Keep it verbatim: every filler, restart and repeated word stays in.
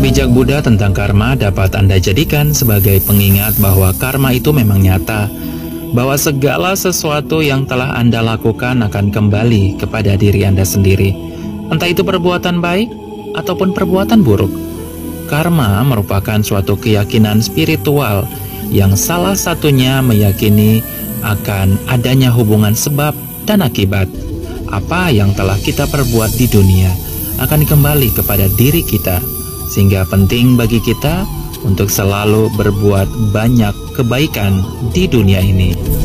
bijak Buddha tentang karma dapat Anda jadikan sebagai pengingat bahwa karma itu memang nyata, bahwa segala sesuatu yang telah Anda lakukan akan kembali kepada diri Anda sendiri, entah itu perbuatan baik ataupun perbuatan buruk. Karma merupakan suatu keyakinan spiritual yang salah satunya meyakini akan adanya hubungan sebab dan akibat. Apa yang telah kita perbuat di dunia akan kembali kepada diri kita, sehingga penting bagi kita untuk selalu berbuat banyak kebaikan di dunia ini.